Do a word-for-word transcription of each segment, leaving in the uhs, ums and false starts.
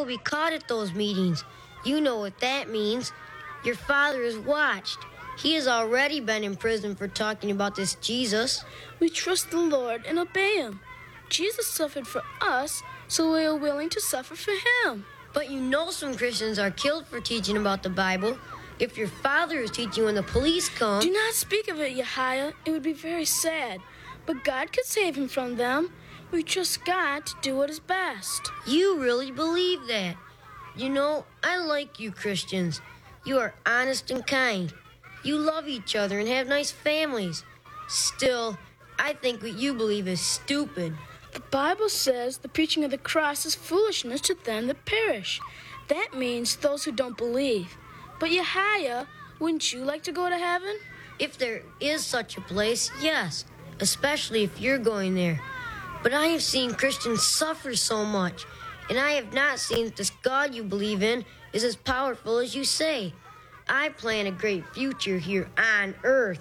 be caught at those meetings. You know what that means. Your father is watched. He has already been in prison for talking about this Jesus. We trust the Lord and obey him. Jesus suffered for us, so we are willing to suffer for him. But you know some Christians are killed for teaching about the Bible. If your father is teaching when the police come... Do not speak of it, Yahiah. It would be very sad. But God could save him from them. We trust God to do what is best. You really believe that? You know, I like you Christians. You are honest and kind. You love each other and have nice families. Still, I think what you believe is stupid. The Bible says the preaching of the cross is foolishness to them that perish. That means those who don't believe. But Yahiah, wouldn't you like to go to heaven? If there is such a place, yes, especially if you're going there. But I have seen Christians suffer so much, and I have not seen that this God you believe in is as powerful as you say. I plan a great future here on earth.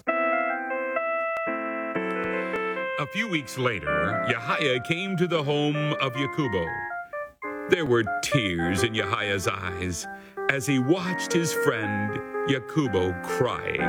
A few weeks later, Yahiah came to the home of Yakubo. There were tears in Yahiah's eyes as he watched his friend Yakubo crying.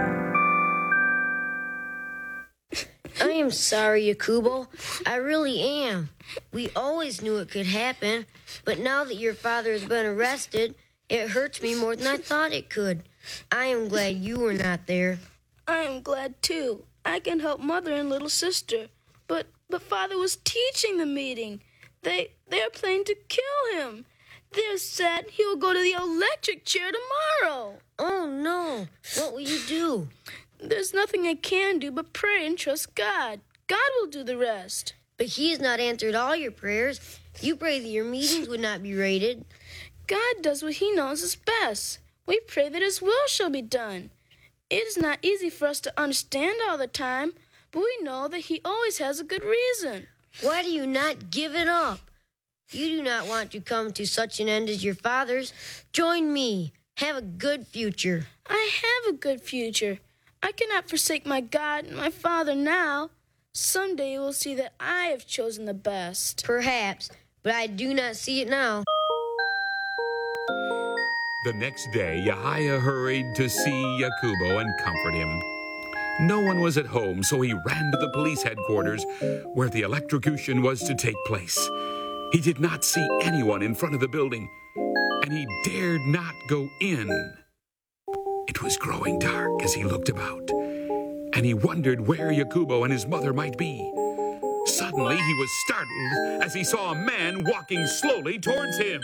I am sorry, Yakubo. I really am. We always knew it could happen, but now that your father has been arrested, it hurts me more than I thought it could. I am glad you were not there. I am glad, too. I can help Mother and little sister. But but Father was teaching the meeting. They, they're planning to kill him. They've said he will go to the electric chair tomorrow. Oh, no. What will you do? There's nothing I can do but pray and trust God. God will do the rest. But he has not answered all your prayers. You pray that your meetings would not be raided. God does what he knows is best. We pray that his will shall be done. It is not easy for us to understand all the time, but we know that he always has a good reason. Why do you not give it up? You do not want to come to such an end as your father's. Join me. Have a good future. I have a good future. I cannot forsake my God and my Father now. Someday you will see that I have chosen the best. Perhaps, but I do not see it now. The next day, Yahiah hurried to see Yakubo and comfort him. No one was at home, so he ran to the police headquarters where the electrocution was to take place. He did not see anyone in front of the building, and he dared not go in. It was growing dark as he looked about, and he wondered where Yakubo and his mother might be. Suddenly, he was startled as he saw a man walking slowly towards him.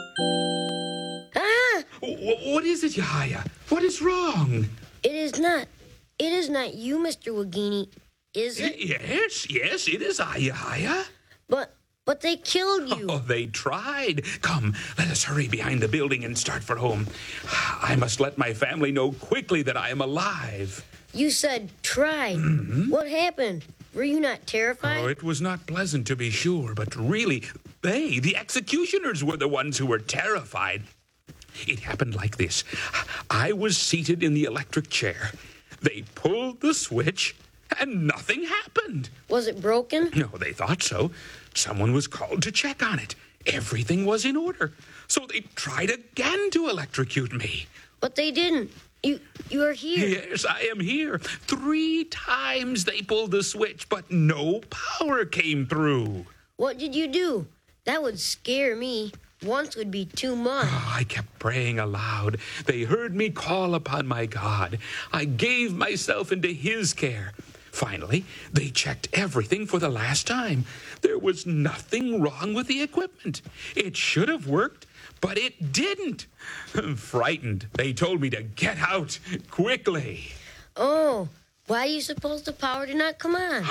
Ah! What is it, Yahiah? What is wrong? It is not. It is not you, Mister Wagini, is it? Yes, yes, it is I, Yahiah. But, but they killed you. Oh, they tried. Come, let us hurry behind the building and start for home. I must let my family know quickly that I am alive. You said tried. Mm-hmm. What happened? Were you not terrified? Oh, it was not pleasant to be sure, but really, they, the executioners, were the ones who were terrified. It happened like this. I was seated in the electric chair. They pulled the switch, and nothing happened. Was it broken? No, they thought so. Someone was called to check on it. Everything was in order. So they tried again to electrocute me. But they didn't. You you are here. Yes, I am here. Three times they pulled the switch, but no power came through. What did you do? That would scare me. Once would be too much. Oh, I kept praying aloud. They heard me call upon my God. I gave myself into his care. Finally, they checked everything for the last time. There was nothing wrong with the equipment. It should have worked, but it didn't. Frightened, they told me to get out quickly. Oh, why do you suppose the power did not come on?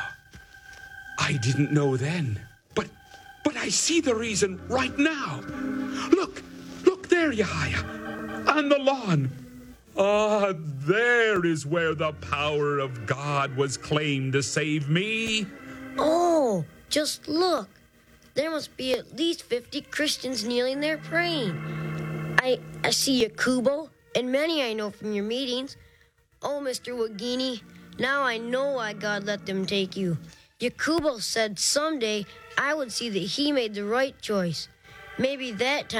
I didn't know then, but but I see the reason right now. Look, look there, Yahiah, on the lawn. Ah, there is where the power of God was claimed to save me. Oh, just look. There must be at least fifty Christians kneeling there praying. I I see Yakubo, and many I know from your meetings. Oh, Mister Wagini, now I know why God let them take you. Yakubo said someday I would see that he made the right choice. Maybe that time